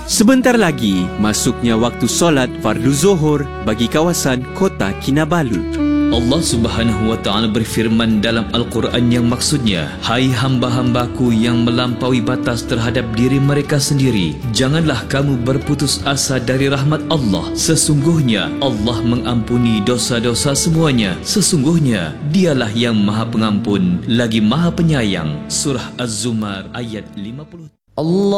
Sebentar lagi, masuknya waktu solat fardu Zuhur bagi kawasan Kota Kinabalu. Allah Subhanahu wa Ta'ala berfirman dalam Al-Quran yang maksudnya, hai hamba-hambaku yang melampaui batas terhadap diri mereka sendiri, janganlah kamu berputus asa dari rahmat Allah. Sesungguhnya Allah mengampuni dosa-dosa semuanya. Sesungguhnya Dialah yang Maha Pengampun lagi Maha Penyayang. Surah Az-Zumar ayat 50. Allah